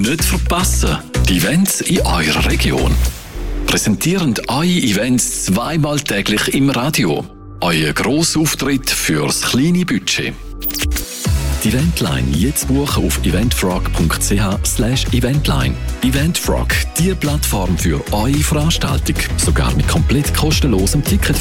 Nicht verpassen, die Events in eurer Region. Präsentieren eure Events zweimal täglich im Radio. Euer Grossauftritt fürs kleine Budget. Die Eventline jetzt buchen auf eventfrog.ch/eventline. Eventfrog, die Plattform für eure Veranstaltung. Sogar mit komplett kostenlosem Ticketverkauf.